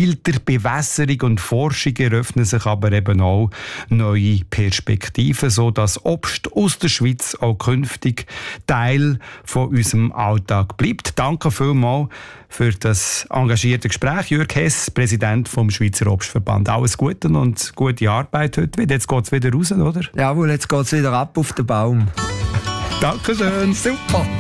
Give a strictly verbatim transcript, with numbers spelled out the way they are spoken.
gezielter Bewässerung und Forschung eröffnen sich aber eben auch neue Perspektiven, sodass Obst aus der Schweiz auch künftig Teil von unserem Alltag bleibt. Danke vielmals für das engagierte Gespräch. Jürg Hess, Präsident vom Schweizer Obstverband. Alles Gute und gute Arbeit heute wieder. Jetzt geht es wieder raus, oder? Jawohl, jetzt geht es wieder ab auf den Baum. Dankeschön. Super.